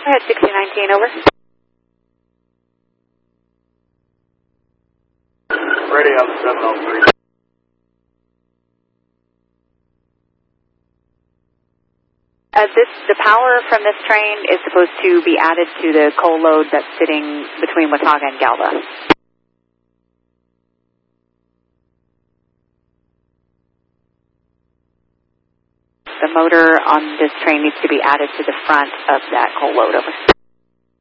Ahead 6019, over. Ready on the 703. The power from this train is supposed to be added to the coal load that's sitting between Watauga and Galva. The motor on this train needs to be added to the front of that coal load, over.